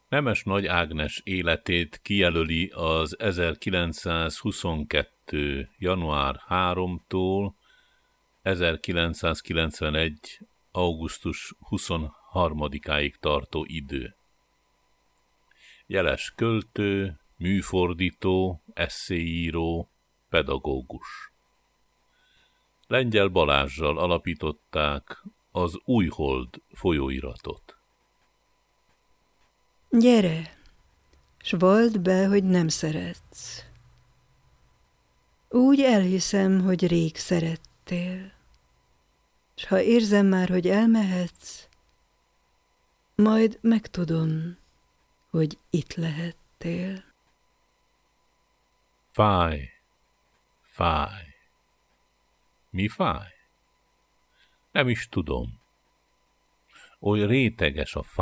Nemes Nagy Ágnes életét kijelöli az 1922. január 3-tól 1991. augusztus 23-áig tartó idő. Jeles költő, műfordító, esszéíró, pedagógus. Lengyel Balázssal alapították az Újhold folyóiratot. Gyere, s valld be, hogy nem szeretsz. Úgy elhiszem, hogy rég szerettél, s ha érzem már, hogy elmehetsz, majd megtudom, hogy itt lehettél. Fáj, fáj. Mi fáj? Nem is tudom. Oly réteges a